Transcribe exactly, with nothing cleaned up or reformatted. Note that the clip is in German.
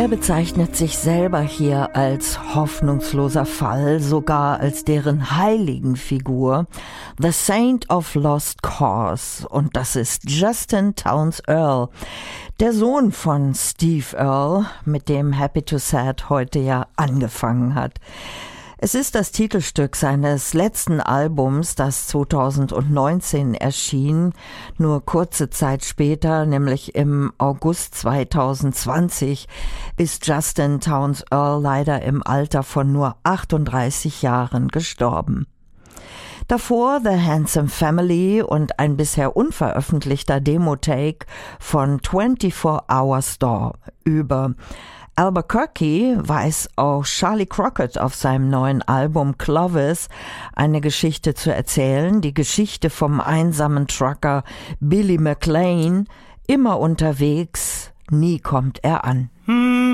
Er bezeichnet sich selber hier als hoffnungsloser Fall, sogar als deren Heiligenfigur, The Saint of Lost Cause. Und das ist Justin Townes Earle, der Sohn von Steve Earle, mit dem Happy to Sad heute ja angefangen hat. Es ist das Titelstück seines letzten Albums, das zweitausendneunzehn erschien. Nur kurze Zeit später, nämlich im August zweitausendzwanzig, ist Justin Townes Earle leider im Alter von nur achtunddreißig Jahren gestorben. Davor The Handsome Family und ein bisher unveröffentlichter Demo-Take von twenty-four hour Store über Albuquerque weiß auch Charlie Crockett auf seinem neuen Album Clovis eine Geschichte zu erzählen, die Geschichte vom einsamen Trucker Billy McLean, immer unterwegs, nie kommt er an.